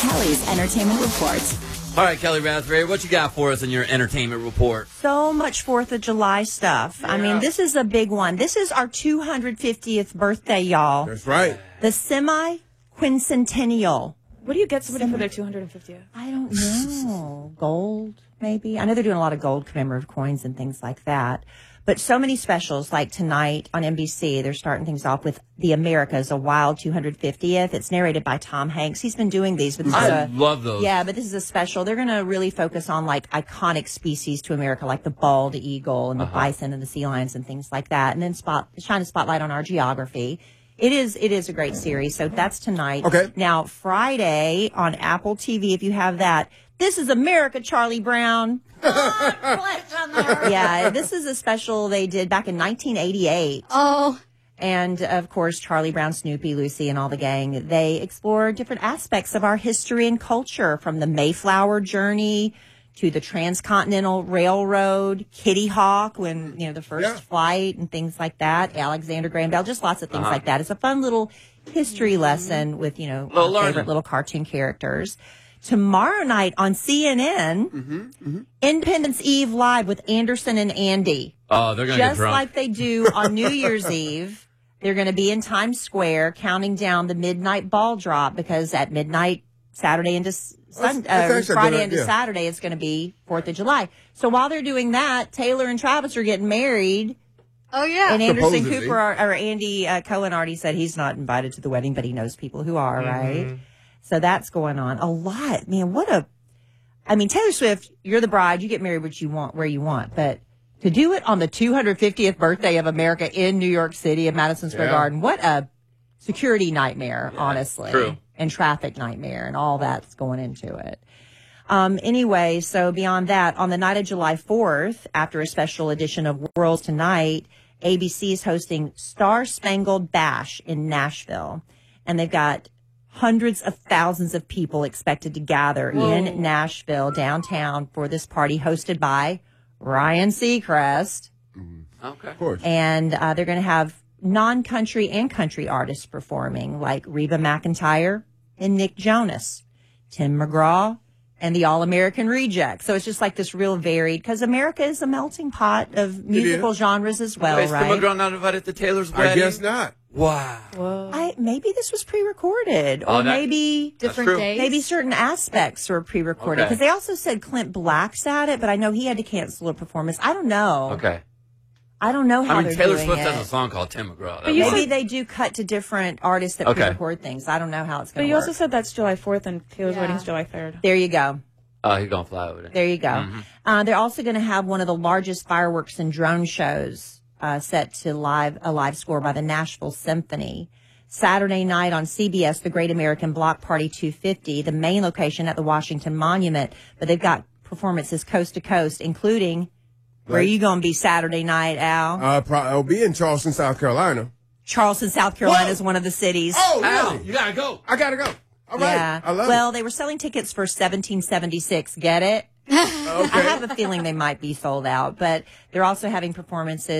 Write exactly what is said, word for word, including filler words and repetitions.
Kelly's Entertainment Report. All right, Kelly Raspberry, what you got for us in your entertainment report? So much fourth of July stuff. Yeah. I mean, this is a big one. This is our two hundred fiftieth birthday, y'all. That's right. The semi-quincentennial. What do you get somebody Semi- for their two hundred fiftieth? I don't know. Gold, maybe. I know they're doing a lot of gold commemorative coins and things like that. But so many specials, like tonight on N B C, they're starting things off with The Americas, a wild two hundred fiftieth. It's narrated by Tom Hanks. He's been doing these. But this I is a, love those. Yeah, but this is a special. They're going to really focus on, like, iconic species to America, like the bald eagle and the uh-huh. bison and the sea lions and things like that. And then spot shine a spotlight on our geography. It is it is a great series. So that's tonight. Okay. Now, Friday on Apple T V, if you have that, This is America, Charlie Brown. Yeah, this is a special they did back in nineteen eighty-eight. Oh. And, of course, Charlie Brown, Snoopy, Lucy, and all the gang, they explore different aspects of our history and culture, from the Mayflower journey to the Transcontinental Railroad, Kitty Hawk, when, you know, the first yeah. flight and things like that, Alexander Graham Bell, just lots of things uh-huh. like that. It's a fun little history mm-hmm. lesson with, you know, little our favorite learning. little cartoon characters. Tomorrow night on C N N, mm-hmm, mm-hmm. Independence Eve Live with Anderson and Andy. Oh, they're going to get Just drunk. like they do on New Year's Eve. They're going to be in Times Square counting down the midnight ball drop, because at midnight, Saturday into Sunday, uh, Friday into Saturday, it's going to be fourth of July. So while they're doing that, Taylor and Travis are getting married. Oh, yeah. And Anderson Supposedly. Cooper, or, or Andy uh, Cohen already said he's not invited to the wedding, but he knows people who are, mm-hmm. right? So that's going on. A lot. Man, what a... I mean, Taylor Swift, you're the bride. You get married what you want, where you want. But to do it on the two hundred fiftieth birthday of America in New York City at Madison Square yeah. Garden, what a security nightmare, yeah, honestly. True. And traffic nightmare and all that's going into it. Um, anyway, so beyond that, on the night of July fourth, after a special edition of Worlds Tonight, A B C is hosting Star Spangled Bash in Nashville. And they've got hundreds of thousands of people expected to gather Whoa. in Nashville downtown for this party hosted by Ryan Seacrest. Mm-hmm. Okay. Of course. And uh, they're going to have non-country and country artists performing, like Reba McEntire and Nick Jonas, Tim McGraw, and the All-American Rejects. So it's just like this real varied, because America is a melting pot of musical genres as well, Wait, right? Tim McGraw not invited to Taylor's wedding? I guess not. Wow. Whoa. I, maybe this was pre-recorded, Oh, or that- maybe Different true. days. maybe certain aspects were pre-recorded, Okay. because they also said Clint Black's at it, but I know he had to cancel a performance. I don't know. Okay. I don't know how I mean, they're Taylor doing Swift it. has a song called Tim McGraw. But you Maybe said- they do cut to different artists that Okay. pre-record things. I don't know how it's But going to you work. also said that's July fourth and Taylor's Yeah. wedding's July third. There you go. Oh, he's going to fly over there. There you go. Mm-hmm. Uh, they're also going to have one of the largest fireworks and drone shows uh, set to live a live score by the Nashville Symphony. Saturday night on C B S, the Great American Block Party two fifty, the main location at the Washington Monument. But they've got performances coast to coast, including, where are Right. you going to be Saturday night, Al? Uh, pro- I'll be in Charleston, South Carolina. Charleston, South Carolina Whoa. is one of the cities. Oh, Al, really? you got to go. I gotta go. All right. Yeah. I love well, they were selling tickets for seventeen seventy-six. Get it? it. Okay. I have a feeling they might be sold out, but they're also having performances